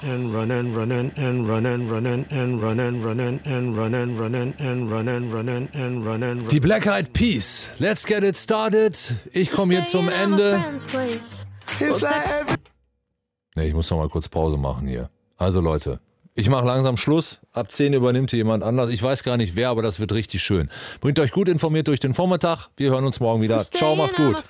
and run and run and run and run and run and run and run and run and run and run and run and Die Black Eyed Peas. Let's get it started. Ich komme hier zum Ende. Ne, ich muss noch mal kurz Pause machen hier. Also Leute, ich mache langsam Schluss. Ab 10 übernimmt hier jemand anders. Ich weiß gar nicht wer, aber das wird richtig schön. Bringt euch gut informiert durch den Vormittag. Wir hören uns morgen wieder. Ciao, macht gut.